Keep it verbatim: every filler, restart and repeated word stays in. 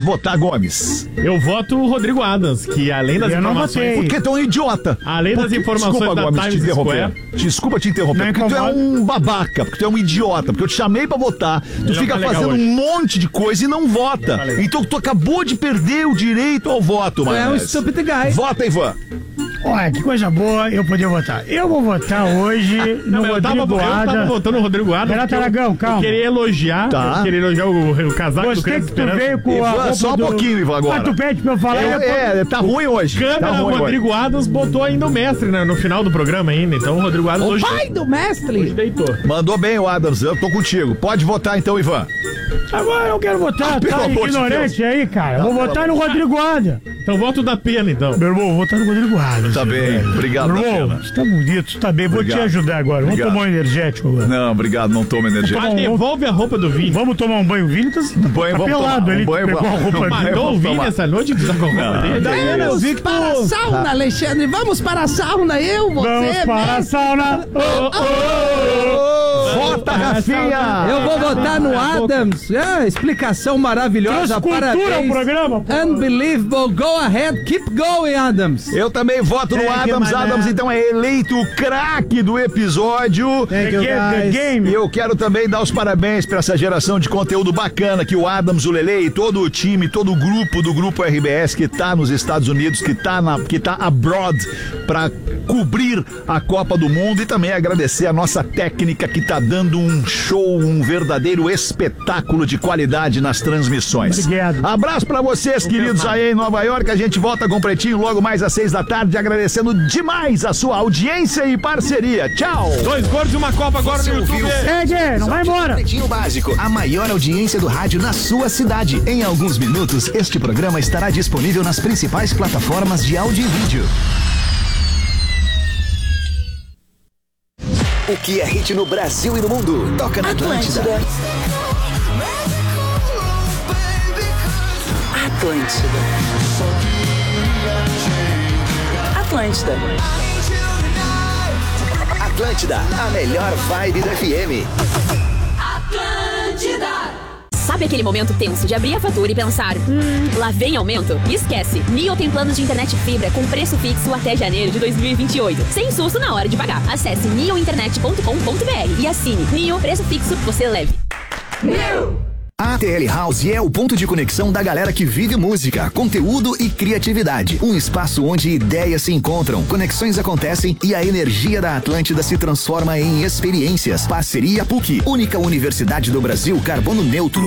votar, Gomes? Eu voto o Rodrigo Adams, que além das eu informações... Porque tu é um idiota. Além das porque, informações desculpa, da Gomes, te Times interromper. Square... Desculpa te interromper, Não, porque tu é um babaca, porque tu é um idiota, porque eu te chamei pra votar, tu Ele fica não tá fazendo legal um monte de coisa e não vota. Tá legal. Então tu acabou de perder o direito ao voto, mano. É um stupid guy. Vota, Ivan. Olha, que coisa boa eu poder votar. Eu vou votar hoje no Não, eu tava, Rodrigo eu tava Adams. votando no Rodrigo Adams. Renato porque eu- Aragão, calma. Eu queria elogiar, Tá. eu queria elogiar o, o casaco do Gostei Criança que tu Esperança. veio com a Ivan, roupa só um do... pouquinho, Ivan, agora. Ah, tu pede pra eu falar. eu depois- É, é, tá ruim hoje. Tá Câmera, ruim Rodrigo hoje. Adams botou ainda o mestre, né, no final do programa ainda. Então o Rodrigo Adams O hoje, pai do mestre. hoje deitou. Mandou bem o Adams, eu tô contigo. Pode votar então, Ivan. Agora eu quero votar, Ah, pelo tá amor de ignorante aí, cara. Vou votar no Rodrigo Adams. Então voto da pena, então. Meu irmão, vou votar no Rodrigo Adams. Tá bem, obrigado. Meu da irmão, pena. você tá bonito, você tá bem. Vou Obrigado. te ajudar agora. Vamos Obrigado. tomar um energético agora. Não, obrigado, não toma energia. Ah, devolve a roupa do Vini. Vamos tomar um banho, Vini? Tá, banho, tá vamos pelado tomar um ali, banho, pegou a vamos- roupa vamos- dele. Mandou o vamos Vini tomar. essa noite que tá com a roupa dele. Daí Daí Vamos vi que tu- para a sauna, Alexandre. Vamos para a sauna, eu, você, Vamos para a mestre. sauna. Oh, oh. Vota, Rafinha! Eu vou votar no Adams. É, explicação maravilhosa. Transcultura Parabéns. o programa, pô. Unbelievable. Go ahead. Keep going, Adams. Eu também voto no Thank you, Adams. mané. Adams, então, é eleito o craque do episódio. The game, the game. E eu quero também dar os parabéns para essa geração de conteúdo bacana que o Adams, o Lele e todo o time, todo o grupo do Grupo R B S que tá nos Estados Unidos, que tá, na, que tá abroad para cobrir a Copa do Mundo, e também agradecer a nossa técnica que tá dando um show, um verdadeiro espetáculo de qualidade nas transmissões. Obrigado. Abraço para vocês, queridos, aí em Nova York. A gente volta com o Pretinho logo mais às seis da tarde, agradecendo demais a sua audiência e parceria. Tchau! Dois gordos e uma copa agora no YouTube. Ed, não vai embora. Pretinho Básico, a maior audiência do rádio na sua cidade. Em alguns minutos, este programa estará disponível nas principais plataformas de áudio e vídeo. O que é hit no Brasil e no mundo? Toca na Atlântida. Atlântida. Atlântida. Atlântida, a melhor vibe da F M. Sabe aquele momento tenso de abrir a fatura e pensar, hum, lá vem aumento? Esquece! Nio tem planos de internet fibra com preço fixo até janeiro de dois mil e vinte e oito. Sem susto na hora de pagar. Acesse nio internet ponto com ponto b r e assine. Nio, preço fixo, você leve. A T L House é o ponto de conexão da galera que vive música, conteúdo e criatividade. Um espaço onde ideias se encontram, conexões acontecem e a energia da Atlântida se transforma em experiências. Parceria P U C, única universidade do Brasil carbono neutro.